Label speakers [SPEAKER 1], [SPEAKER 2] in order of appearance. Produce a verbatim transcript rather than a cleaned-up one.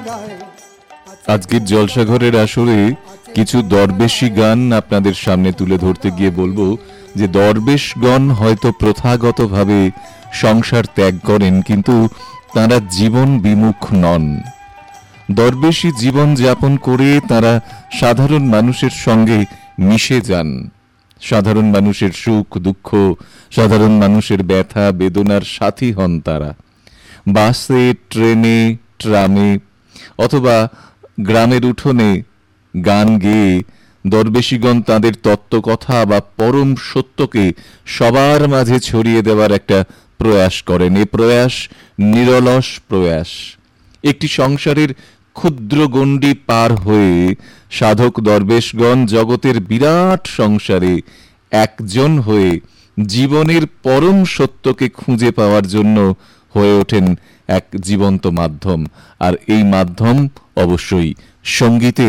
[SPEAKER 1] আজকের জলসাঘরের আসরে কিছু দরবেশি গান আপনাদের সামনে তুলে ধরতে গিয়ে বলবো যে দরবেশগণ হয়তো প্রথাগতভাবে সংসার ত্যাগ করেন, কিন্তু তারা জীবন বিমুখ নন। দরবেশি জীবন যাপন করে তারা সাধারণ মানুষের সঙ্গে মিশে যান। সাধারণ মানুষের সুখ দুঃখ, সাধারণ মানুষের ব্যথা বেদনার সাথী হন তারা। বাসে, ট্রেনে, ট্রামে অথবা গ্রামের উঠোনে গান গেয়ে দরবেশিগণ তাদের তত্ত্বকথা বা পরম সত্যকে সবার মাঝে ছড়িয়ে দেওয়ার একটা প্রয়াস করেন। এ প্রয়াস নিরলস প্রয়াস। একটি সংসারের ক্ষুদ্র গণ্ডি পার হয়ে সাধক দরবেশগণ জগতের বিরাট সংসারে একজন হয়ে জীবনের পরম সত্যকে খুঁজে পাওয়ার জন্য হয়ে ওঠেন এক জীবন্ত মাধ্যম। আর এই মাধ্যম অবশ্যই সঙ্গীতের